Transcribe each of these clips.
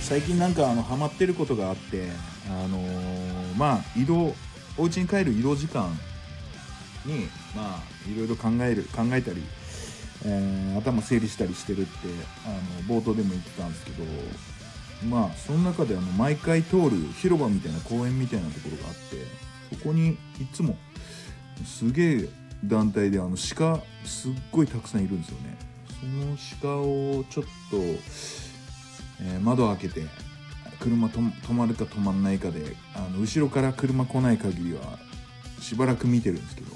最近なんかハマってることがあって、お家に帰る移動時間にいろいろ考えたり、頭整理したりしてるって冒頭でも言ってたんですけど、その中で毎回通る広場みたいな公園みたいなところがあって、そこにいつもすげえ団体で鹿すっごいたくさんいるんですよね。その鹿をちょっと、窓開けて車と止まるか止まんないかで後ろから車来ない限りはしばらく見てるんですけど、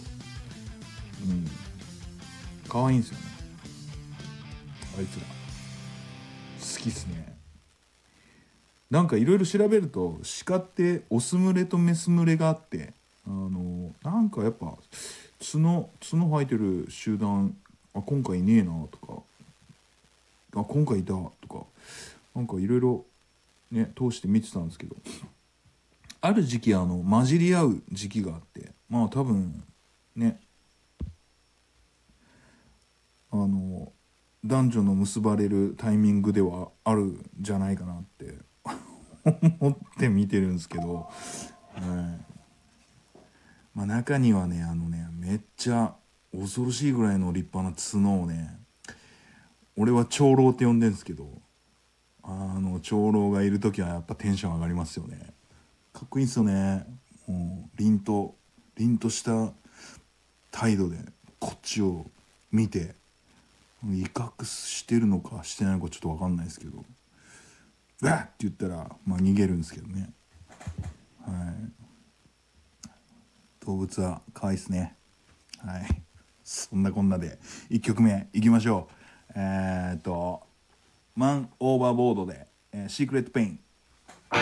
可愛いんですよね、あいつら。好きっすね。なんかいろいろ調べると鹿ってオス群れとメス群れがあって、なんかやっぱ角生えてる集団、今回いねえなとか、今回いたとか、なんかいろいろね通して見てたんですけど、ある時期混じり合う時期があって、多分ね、男女の結ばれるタイミングではあるんじゃないかなって思って見てるんですけど、中にはねめっちゃ恐ろしいぐらいの立派な角をね、俺は長老って呼んでんですけど、長老がいる時はやっぱテンション上がりますよね。かっこいいんですよね。もう凛とした態度でこっちを見て、威嚇してるのかしてないのかちょっと分かんないですけど、うわっって言ったら逃げるんですけどね。はい、動物は可愛いですね。はい、そんなこんなで1曲目いきましょう。マン・オーバーボードで、シークレット・ペイン。